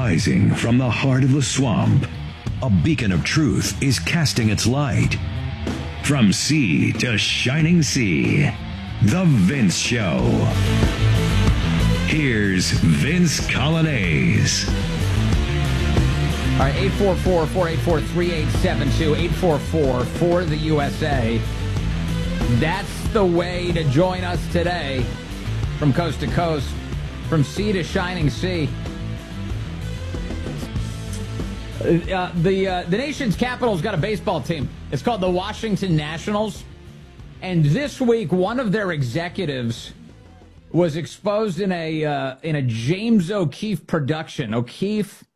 Rising from the heart of the swamp, a beacon of truth is casting its light. From sea to shining sea, The Vince Show. Here's Vince Coglianese. All right, 844-484-3872, 844 for the USA. That's the way to join us today from coast to coast, from sea to shining sea. The nation's capital's got a baseball team. It's called the Washington Nationals. And this week, one of their executives was exposed in a James O'Keefe production. O'Keefe,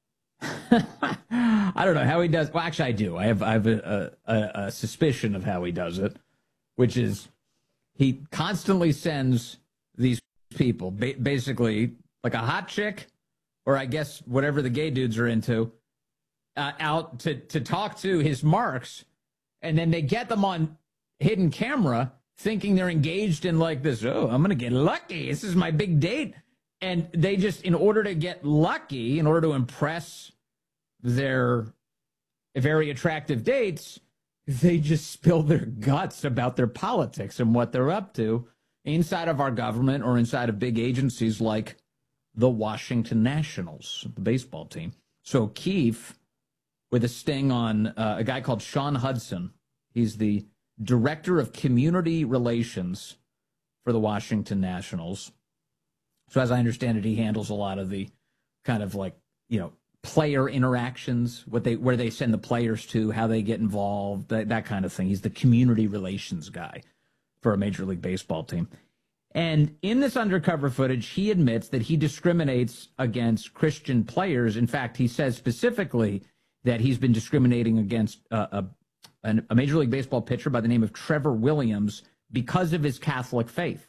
I don't know how he does. Well, actually, I do. I have a suspicion of how he does it, which is he constantly sends these people, basically like a hot chick, or I guess whatever the gay dudes are into, out to talk to his marks, and then they get them on hidden camera thinking they're engaged in like this, oh, I'm going to get lucky. This is my big date. And they just, in order to get lucky, in order to impress their very attractive dates, they just spill their guts about their politics and what they're up to inside of our government or inside of big agencies like the Washington Nationals, the baseball team. So Keefe, with a sting on a guy called Sean Hudson. He's the director of community relations for the Washington Nationals. So as I understand it, he handles a lot of the kind of like, player interactions, where they send the players to, how they get involved, that kind of thing. He's the community relations guy for a Major League Baseball team. And in this undercover footage, he admits that he discriminates against Christian players. In fact, he says specifically that he's been discriminating against a Major League Baseball pitcher by the name of Trevor Williams because of his Catholic faith.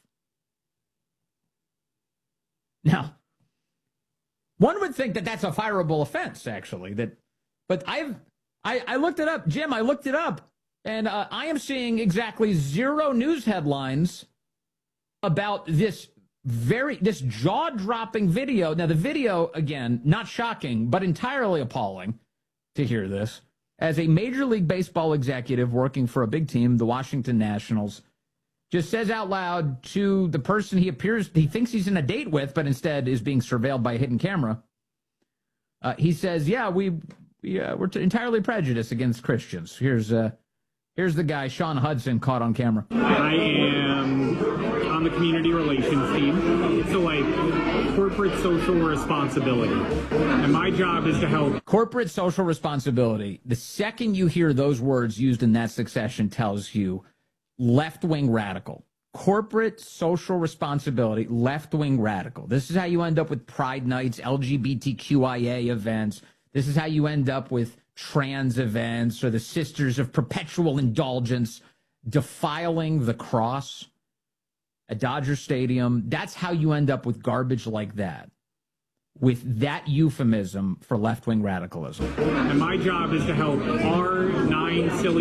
Now, one would think that that's a fireable offense, actually. But I looked it up. Jim, I looked it up, and I am seeing exactly 0 news headlines about this jaw-dropping video. Now, the video, again, not shocking, but entirely appalling to hear this. As a Major League Baseball executive working for a big team, the Washington Nationals, just says out loud to the person he thinks he's in a date with, but instead is being surveilled by a hidden camera. He says, we're entirely prejudiced against Christians. Here's the guy, Sean Hudson, caught on camera. I am on the community relations team. So like corporate social responsibility. And my job is to help. Corporate social responsibility. The second you hear those words used in that succession tells you left-wing radical. Corporate social responsibility, left-wing radical. This is how you end up with Pride Nights, LGBTQIA events. This is how you end up with trans events or the Sisters of Perpetual Indulgence defiling the cross at Dodger Stadium. That's how you end up with garbage like that, with that euphemism for left-wing radicalism. And my job is to help our 9 silly